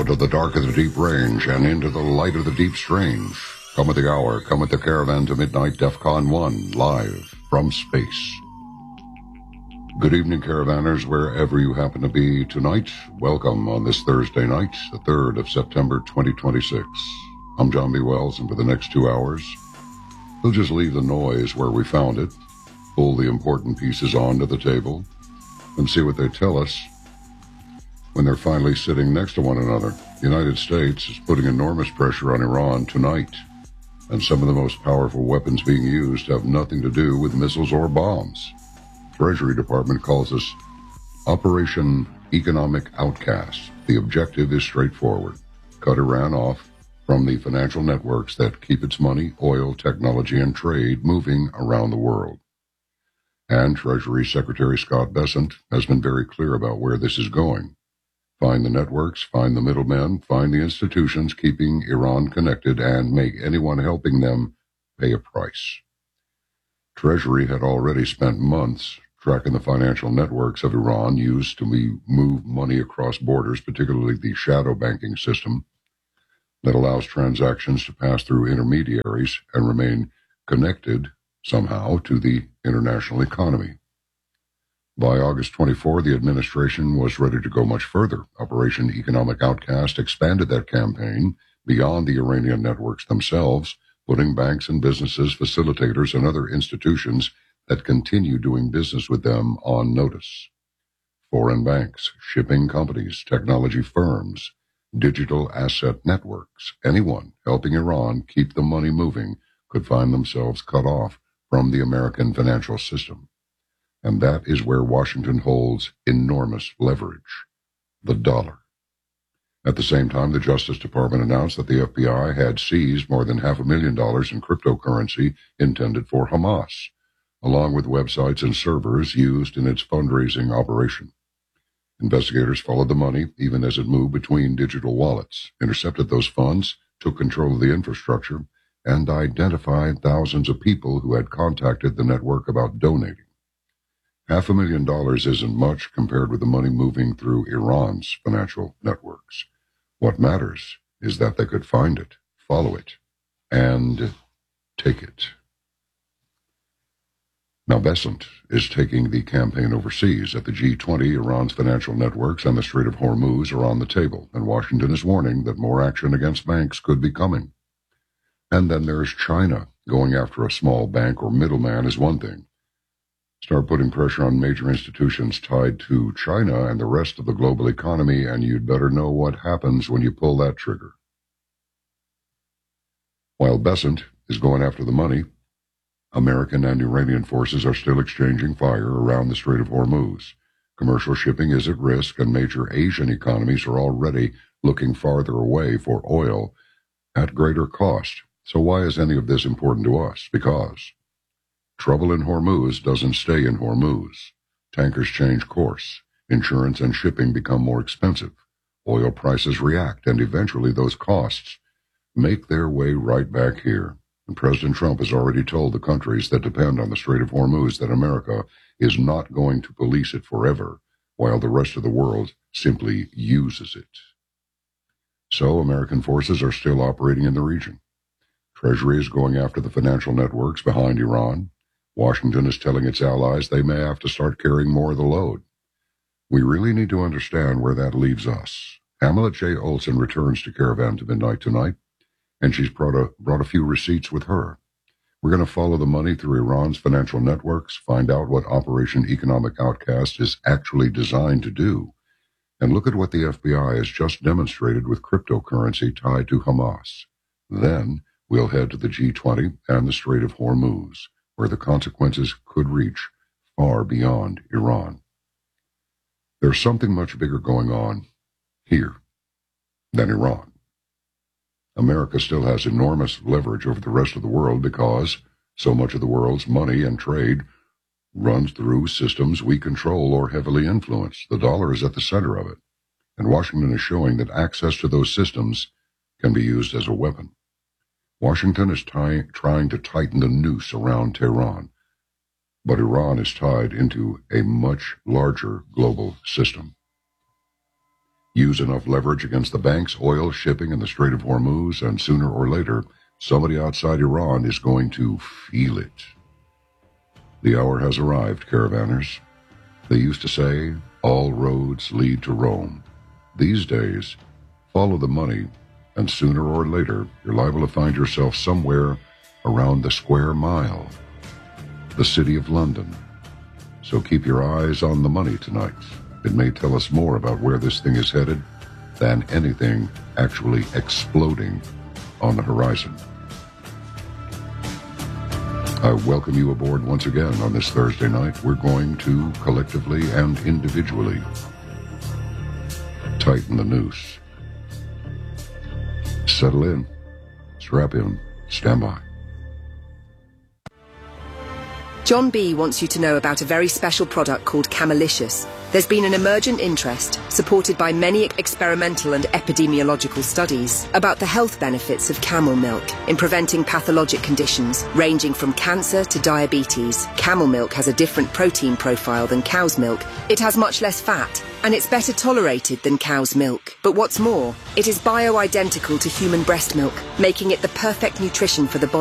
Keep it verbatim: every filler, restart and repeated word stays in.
Out of the dark of the deep range and into the light of the deep strange. Come at the hour, come at the caravan to midnight, DEFCON one, live from space. Good evening, caravanners, wherever you happen to be tonight. Welcome on this Thursday night, the third of September, twenty twenty-six. I'm John B. Wells, and for the next two hours, we'll just leave the noise where we found it, pull the important pieces onto the table, and see what they tell us when they're finally sitting next to one another. The United States is putting enormous pressure on Iran tonight, and some of the most powerful weapons being used have nothing to do with missiles or bombs. Treasury Department calls this Operation Economic Outcast. The objective is straightforward: cut Iran off from the financial networks that keep its money, oil, technology, and trade moving around the world. And Treasury Secretary Scott Bessent has been very clear about where this is going. Find the networks, find the middlemen, find the institutions keeping Iran connected, and make anyone helping them pay a price. Treasury had already spent months tracking the financial networks of Iran used to move money across borders, particularly the shadow banking system that allows transactions to pass through intermediaries and remain connected somehow to the international economy. By August twenty-fourth, the administration was ready to go much further. Operation Economic Outcast expanded that campaign beyond the Iranian networks themselves, putting banks and businesses, facilitators, and other institutions that continue doing business with them on notice. Foreign banks, shipping companies, technology firms, digital asset networks, anyone helping Iran keep the money moving could find themselves cut off from the American financial system. And that is where Washington holds enormous leverage: the dollar. At the same time, the Justice Department announced that the F B I had seized more than half a million dollars in cryptocurrency intended for Hamas, along with websites and servers used in its fundraising operation. Investigators followed the money even as it moved between digital wallets, intercepted those funds, took control of the infrastructure, and identified thousands of people who had contacted the network about donating. Half a million dollars isn't much compared with the money moving through Iran's financial networks. What matters is that they could find it, follow it, and take it. Now, Bessent is taking the campaign overseas. At the G twenty, Iran's financial networks and the Strait of Hormuz are on the table, and Washington is warning that more action against banks could be coming. And then there's China. Going after a small bank or middleman is one thing. Start putting pressure on major institutions tied to China and the rest of the global economy, and you'd better know what happens when you pull that trigger. While Bessent is going after the money, American and Iranian forces are still exchanging fire around the Strait of Hormuz. Commercial shipping is at risk, and major Asian economies are already looking farther away for oil at greater cost. So why is any of this important to us? Because trouble in Hormuz doesn't stay in Hormuz. Tankers change course. Insurance and shipping become more expensive. Oil prices react, and eventually those costs make their way right back here. And President Trump has already told the countries that depend on the Strait of Hormuz that America is not going to police it forever, while the rest of the world simply uses it. So American forces are still operating in the region. Treasury is going after the financial networks behind Iran. Washington is telling its allies they may have to start carrying more of the load. We really need to understand where that leaves us. Pamela J. Olson returns to Caravan to Midnight tonight, and she's brought a, brought a few receipts with her. We're going to follow the money through Iran's financial networks, find out what Operation Economic Outcast is actually designed to do, and look at what the F B I has just demonstrated with cryptocurrency tied to Hamas. Then we'll head to the G twenty and the Strait of Hormuz, where the consequences could reach far beyond Iran. There's something much bigger going on here than Iran. America still has enormous leverage over the rest of the world because so much of the world's money and trade runs through systems we control or heavily influence. The dollar is at the center of it, and Washington is showing that access to those systems can be used as a weapon. Washington is ty- trying to tighten the noose around Tehran, but Iran is tied into a much larger global system. Use enough leverage against the banks, oil, shipping, and the Strait of Hormuz, and sooner or later, somebody outside Iran is going to feel it. The hour has arrived, caravanners. They used to say, all roads lead to Rome. These days, follow the money, and sooner or later, you're liable to find yourself somewhere around the square mile, the city of London. So keep your eyes on the money tonight. It may tell us more about where this thing is headed than anything actually exploding on the horizon. I welcome you aboard once again on this Thursday night. We're going to, collectively and individually, tighten the noose. Settle in, strap in, stand by. John B. wants you to know about a very special product called Camelicious. There's been an emergent interest, supported by many experimental and epidemiological studies, about the health benefits of camel milk in preventing pathologic conditions ranging from cancer to diabetes. Camel milk has a different protein profile than cow's milk. It has much less fat, and it's better tolerated than cow's milk. But what's more, it is bioidentical to human breast milk, making it the perfect nutrition for the body.